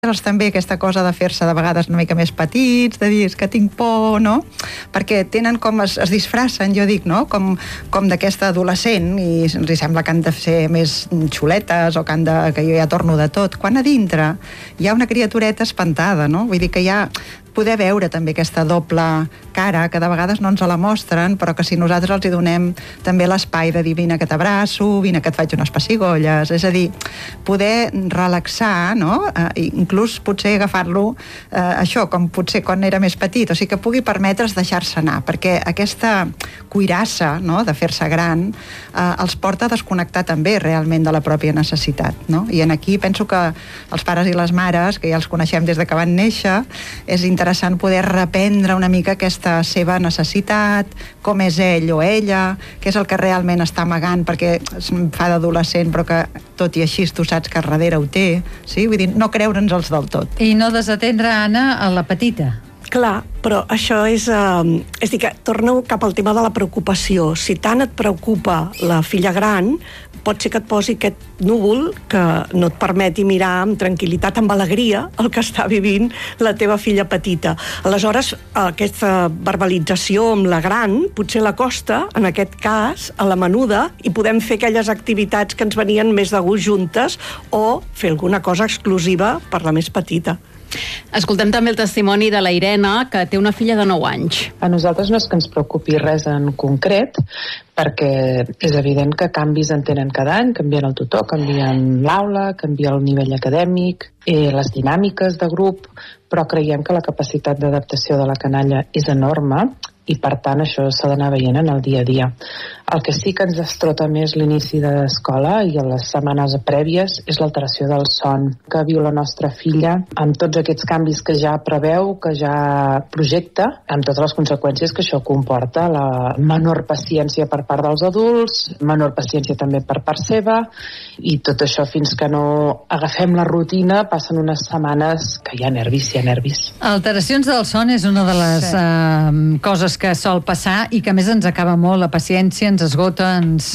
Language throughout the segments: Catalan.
també aquesta cosa de fer-se de vegades una mica més petits, de dir que tinc por, no? Perquè tenen com es disfracen, jo dic, no? Com d'aquesta adolescent i els sembla que han de ser més xuletes o que jo ja torno de tot, quan a dintre hi ha una criatureta espantada, no? Vull dir que hi ha poder veure també aquesta doble cara, que de vegades no ens la mostren, però que si nosaltres els hi donem també l'espai de dir vine que t'abraço, vine que et faig unes pessigolles, és a dir, poder relaxar, no? Inclús potser agafar-lo això, com potser quan era més petit, o sigui que pugui permetre's deixar-se anar, perquè aquesta cuirassa, no?, de fer-se gran els porta a desconnectar també realment de la pròpia necessitat, no? I en aquí penso que els pares i les mares, que ja els coneixem des de que van néixer, és interessant poder reprendre una mica aquesta seva necessitat, com és ell o ella, què és el que realment està amagant perquè es fa d'adolescent però que tot i així tu saps que darrere ho té, sí? Vull dir, no creure'ns-els del tot. I no desatendre, Anna, a la petita. Clar, però això és dir que torno cap al tema de la preocupació. Si tant et preocupa la filla gran, pot ser que et posi aquest núvol que no et permeti mirar amb tranquil·litat, amb alegria, el que està vivint la teva filla petita. Aleshores, aquesta verbalització amb la gran potser la costa, en aquest cas, a la menuda, i podem fer aquelles activitats que ens venien més de gust juntes o fer alguna cosa exclusiva per la més petita. Escoltem també el testimoni de la Irene, que té una filla de 9 anys. A nosaltres no és que ens preocupi res en concret, perquè és evident que canvis en tenen cada any, canvien el tutor, canvien l'aula, canvia el nivell acadèmic, les dinàmiques de grup, però creiem que la capacitat d'adaptació de la canalla és enorme i per tant això s'ha d'anar veient en el dia a dia. El que sí que ens estrota més l'inici d'escola i a les setmanes prèvies és l'alteració del son que viu la nostra filla amb tots aquests canvis que ja preveu, que ja projecta, amb totes les conseqüències que això comporta, la menor paciència per part dels adults, menor paciència també per part seva, i tot això fins que no agafem la rutina passen unes setmanes que hi ha nervis. Alteracions del son és una de les coses que sol passar i que a més ens acaba molt, la paciència ens esgota,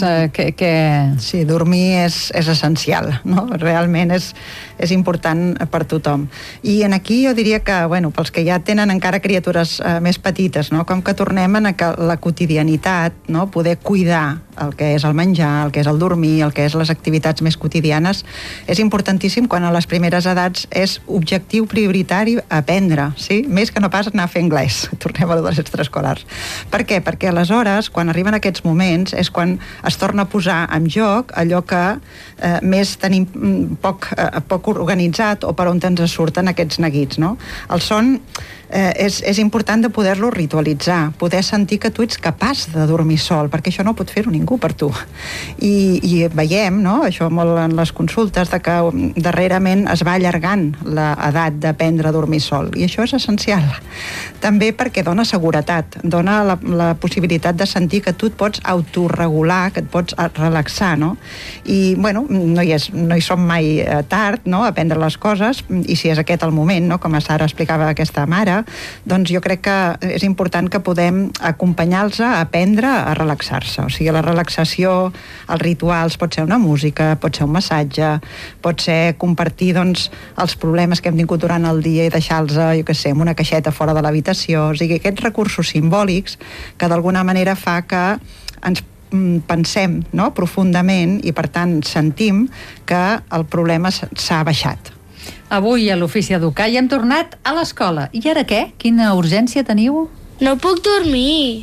Sí, dormir és essencial, no? Realment és important per tothom. I en aquí jo diria que, bueno, pels que ja tenen encara criatures més petites, no? Com que tornem a la quotidianitat, no? Poder cuidar el que és el menjar, el que és el dormir, el que és les activitats més quotidianes, és importantíssim quan a les primeres edats és objectiu prioritari aprendre, sí? Més que no pas anar a fer anglès. Tornem a les extraescolars. Per què? Perquè aleshores, quan arriben aquests moments, és quan es torna a posar en joc allò que més tenim poc organitzat o per on ens surten aquests neguits, no? El son és important de poder-lo ritualitzar, poder sentir que tu ets capaç de dormir sol, perquè això no pot fer-ho ningú per tu. I veiem, no?, això molt en les consultes, de que darrerament es va allargant l'edat d'aprendre a dormir sol, i això és essencial. També perquè dona seguretat, dona la possibilitat de sentir que tu et pots autorregular, que et pots relaxar, no? I, bueno, no hi som mai tard, no?, a aprendre les coses, i si és aquest el moment, no?, com ara explicava aquesta mare, doncs jo crec que és important que podem acompanyar-los a aprendre a relaxar-se. O sigui, la relaxació, els rituals, pot ser una música, pot ser un massatge, pot ser compartir, doncs, els problemes que hem tingut durant el dia i deixar-los, jo què sé, en una caixeta fora de l'habitació. O sigui, aquests recursos simbòlics que d'alguna manera fa que ens pensem, no?, profundament i per tant sentim que el problema s'ha baixat. Avui a l'Ofici Educar i hem tornat a l'escola. I ara què? Quina urgència teniu? No puc dormir.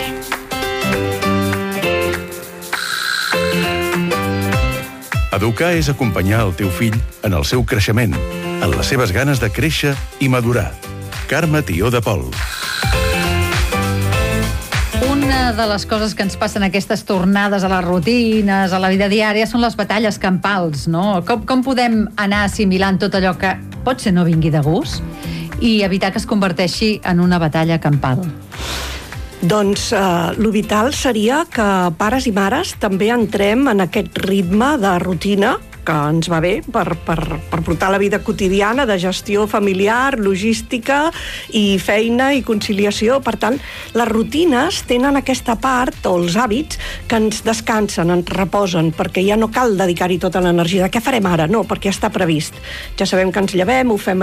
Educar és acompanyar el teu fill en el seu creixement, en les seves ganes de créixer i madurar. Carme Tió de Pol. Una de les coses que ens passen aquestes tornades a les rutines, a la vida diària, són les batalles campals, no? Com podem anar assimilant tot allò que potser no vingui de gust i evitar que es converteixi en una batalla campal? Doncs lo vital seria que pares i mares també entrem en aquest ritme de rutina que ens va bé per portar la vida quotidiana de gestió familiar, logística i feina i conciliació. Per tant, les rutines tenen aquesta part, o els hàbits, que ens descansen, ens reposen, perquè ja no cal dedicar-hi tota l'energia. De què farem ara? No, perquè ja està previst. Ja sabem que ens llevem, ho fem